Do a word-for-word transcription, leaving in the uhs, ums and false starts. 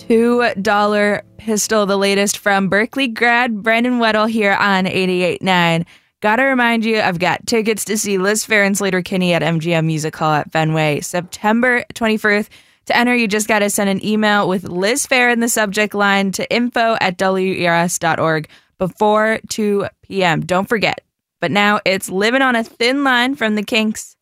two dollar Pistol, the latest from Berkeley grad Brandon Weddle here on eighty-eight point nine. Gotta remind you, I've got tickets to see Liz Phair and Sleater-Kinney at M G M Music Hall at Fenway, September twenty-first. To enter, you just gotta send an email with Liz Phair in the subject line to info at W E R S dot org before two p.m. Don't forget. But now it's Living on a Thin Line from the Kinks.